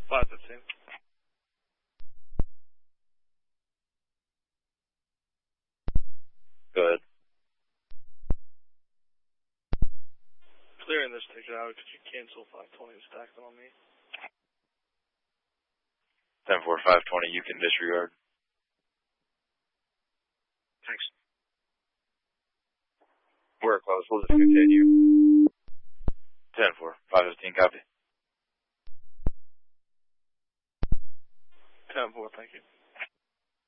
515. Go ahead. Clearing this ticket out, could you cancel 520 and stack them on me? 10-4, 520, you can disregard. Thanks. We're close, we'll just continue. 10-4, 515, copy.